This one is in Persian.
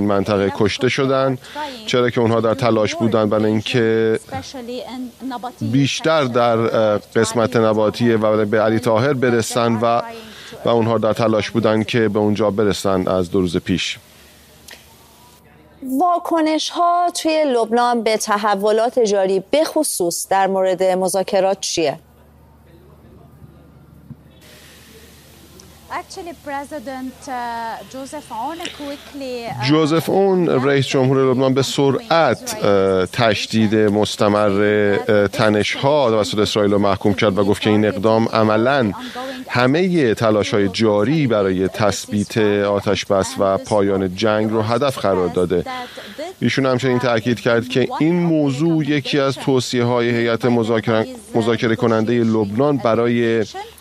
منطقه کشته شدن، چرا که اونها در تلاش بودن برای اینکه بیشتر در قسمت نباتی و به علی طاهر برسن و اونها در تلاش بودن که به اونجا برسن از 2 روز پیش. واکنش ها توی لبنان به تحولات جاری به خصوص در مورد مذاکرات چیه؟ جوزف اون رئیس جمهور لبنان به سرعت تشدید مستمر تنش‌ها توسط اسرائیل رو محکوم کرد و گفت که این اقدام عملاً همه تلاش‌های جاری برای تثبیت آتش‌بس و پایان جنگ رو هدف قرار داده. ایشون همچنین تاکید کرد که این موضوع یکی از توصیه‌های هیئت مذاکره کننده لبنان برای